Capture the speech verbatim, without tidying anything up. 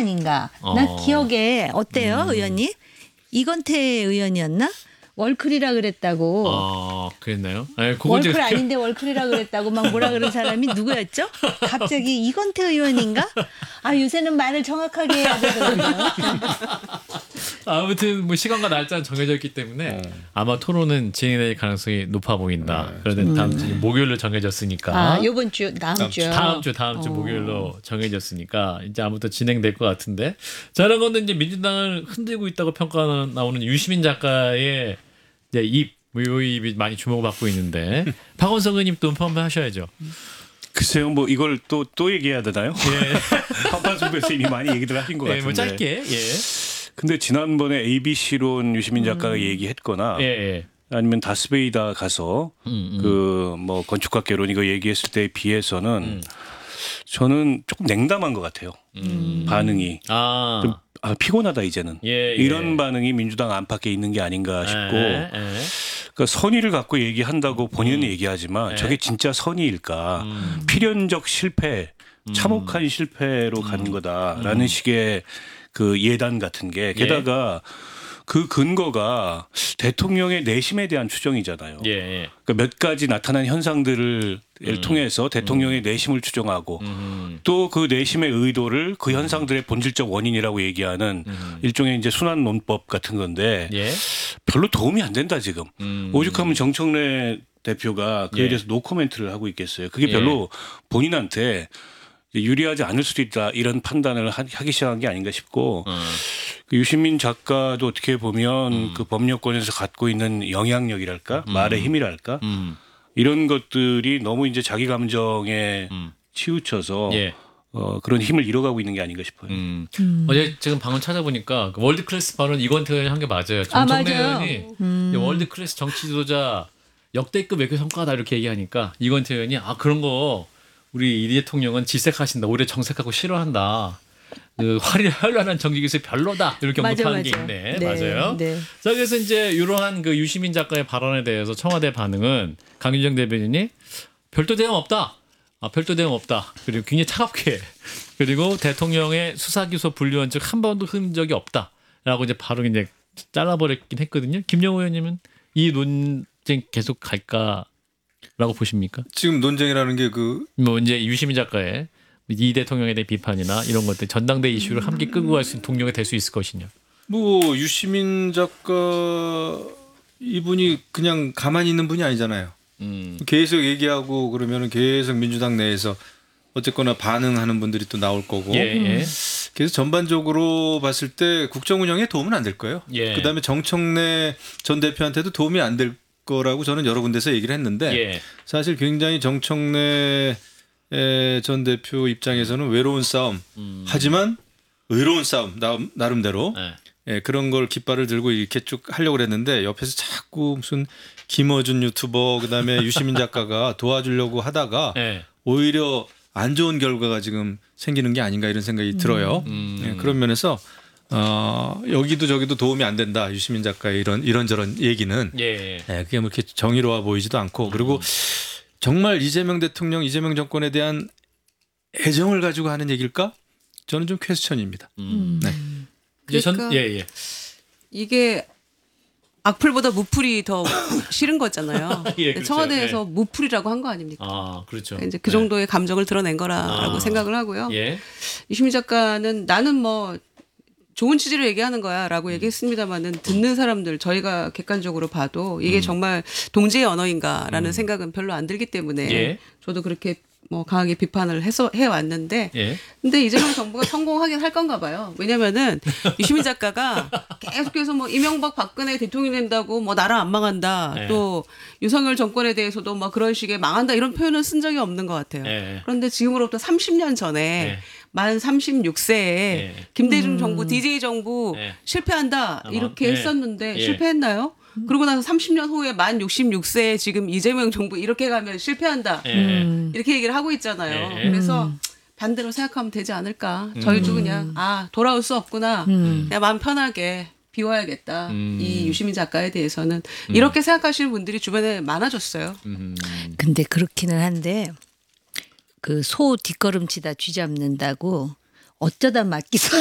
아닌가. 어. 나 기억에 어때요, 음. 의원님? 이건태 의원이었나? 월클이라 그랬다고. 아, 그랬나요? 아니, 그건 월클 제가- 아닌데 월클이라 그랬다고 막 뭐라 그런 사람이 누구였죠? 갑자기 이건태 의원인가? 아 요새는 말을 정확하게 해야 되거든요. 아무튼 뭐 시간과 날짜는 정해져 있기 때문에 어. 아마 토론은 진행될 가능성이 높아 보인다. 네. 그런데 다음 주 목요일로 정해졌으니까. 아 요번 주 다음 주. 다음 주 다음 주 어. 목요일로 정해졌으니까 이제 아무튼 진행될 것 같은데 저런 건데 이제 민주당을 흔들고 있다고 평가 나오는 유시민 작가의 이제 입, 요 입이 많이 주목을 받고 있는데 박원석 의원님 또 한번 하셔야죠. 글쎄요, 뭐 이걸 또 또 얘기해야 되나요? 예, 한판수배에서 이미 많이 얘기들 하신 것 예, 같은데. 뭐 짧게, 예, 근데 지난번에 에이비씨론 유시민 작가가 얘기했거나 예, 예. 아니면 다스베이다 가서 음, 음. 그 뭐 건축학개론 이거 얘기했을 때에 비해서는 음. 저는 조금 냉담한 것 같아요. 음. 반응이 아, 좀 아, 피곤하다 이제는 예, 예. 이런 반응이 민주당 안팎에 있는 게 아닌가 싶고 예, 예. 그러니까 선의를 갖고 얘기한다고 본인은 음. 얘기하지만 네. 저게 진짜 선의일까? 음. 필연적 실패, 참혹한 실패로 가는 거다라는 식의 그 예단 같은 게 게다가 그 근거가 대통령의 내심에 대한 추정이잖아요. 예, 예. 그러니까 몇 가지 나타난 현상들을 음. 통해서 대통령의 내심을 추정하고 음. 또 그 내심의 의도를 그 현상들의 본질적 원인이라고 얘기하는 음. 일종의 이제 순환 논법 같은 건데 예. 별로 도움이 안 된다 지금. 음. 오죽하면 정청래 대표가 그에 예. 대해서 노 코멘트를 하고 있겠어요. 그게 예. 별로 본인한테 유리하지 않을 수도 있다 이런 판단을 하- 하기 시작한 게 아닌가 싶고 어. 그 유시민 작가도 어떻게 보면 음. 그 법률권에서 갖고 있는 영향력이랄까 음. 말의 힘이랄까 음. 이런 것들이 너무 이제 자기 감정에 음. 치우쳐서 예. 어, 그런 힘을 잃어가고 있는 게 아닌가 싶어요. 음. 음. 어제 지금 방금 찾아보니까 그 월드 클래스 발언 이건태 의원이 한 게 맞아요. 아, 정청래 맞아요. 의원이 음. 월드 클래스 정치 지도자 역대급 외교 성과다 이렇게 얘기하니까 이건태 의원이 아 그런 거 우리 이 대통령은 질색하신다. 오히려 정색하고 싫어한다. 그 화려 현란한 정치 기술 별로다. 이렇게 맞아, 못하는 게 맞아. 있네. 네, 맞아요. 네. 자 그래서 이제 이러한 그 유시민 작가의 발언에 대해서 청와대 반응은 강윤정 대변인이 별도 대응 없다. 아, 별도 대응 없다. 그리고 굉장히 차갑게 그리고 대통령의 수사기소 분류한 적 한 번도 흔 적이 없다라고 이제 바로 이제 잘라버렸긴 했거든요. 김영호 의원님은 이 논쟁 계속 갈까라고 보십니까? 지금 논쟁이라는 게 그 뭐 이제 유시민 작가의 이 대통령에 대한 비판이나 이런 것들 전당대 이슈를 함께 끌고 갈 수 있는 동력이 될 수 있을 것이냐. 뭐 유시민 작가 이분이 그냥 가만히 있는 분이 아니잖아요. 음. 계속 얘기하고 그러면은 계속 민주당 내에서 어쨌거나 반응하는 분들이 또 나올 거고. 예, 예. 그래서 전반적으로 봤을 때 국정 운영에 도움은 안 될 거예요. 예. 그다음에 정청래 전 대표한테도 도움이 안 될 거라고 저는 여러 군데서 얘기를 했는데 예. 사실 굉장히 정청래 전 대표 입장에서는 외로운 싸움. 음. 하지만 의로운 싸움 나, 나름대로 네. 예, 그런 걸 깃발을 들고 이렇게 쭉 하려고 그랬는데 옆에서 자꾸 무슨 김어준 유튜버 그다음에 유시민 작가가 도와주려고 하다가 예. 오히려 안 좋은 결과가 지금 생기는 게 아닌가 이런 생각이 들어요. 음. 예, 그런 면에서 어, 여기도 저기도 도움이 안 된다. 유시민 작가의 이런 이런저런 얘기는 예. 예, 그게 뭐 이렇게 정의로워 보이지도 않고 그리고 정말 이재명 대통령, 이재명 정권에 대한 애정을 가지고 하는 얘기일까? 저는 좀 퀘스천입니다. 음. 네. 이제 전 그러니까 예, 예. 이게 악플보다 무플이 더 싫은 거잖아요. 예, 그렇죠. 청와대에서 무플이라고 한 거 아닙니까? 아, 그렇죠. 이제 그 정도의 감정을 드러낸 거라고 아. 생각을 하고요. 예. 이시민 작가는 나는 뭐 좋은 취지로 얘기하는 거야라고 얘기했습니다만은 듣는 사람들 저희가 객관적으로 봐도 이게 음. 정말 동지의 언어인가라는 음. 생각은 별로 안 들기 때문에 예. 저도 그렇게 뭐 강하게 비판을 해서 해 왔는데 예. 근데 이재명 정부가 성공하긴 할 건가 봐요. 왜냐면은 유시민 작가가 계속해서 뭐 이명박 박근혜 대통령이 된다고 뭐 나라 안 망한다. 네. 또 윤석열 정권에 대해서도 뭐 그런 식의 망한다 이런 표현은 쓴 적이 없는 것 같아요. 네. 그런데 지금으로부터 삼십 년 전에 네. 만 삼십육 세에 네. 김대중 정부, 디제이 정부 네. 실패한다 아마, 이렇게 네. 했었는데 예. 실패했나요? 그러고 나서 삼십 년 후에 만 육십육 세에 지금 이재명 정부 이렇게 가면 실패한다. 예. 이렇게 얘기를 하고 있잖아요. 예. 그래서 반대로 생각하면 되지 않을까. 저희도 그냥 아 돌아올 수 없구나. 음. 그냥 마음 편하게 비워야겠다. 음. 이 유시민 작가에 대해서는 이렇게 생각하시는 분들이 주변에 많아졌어요. 음. 근데 그렇기는 한데 그 소 뒷걸음치다 쥐 잡는다고 어쩌다 맡기서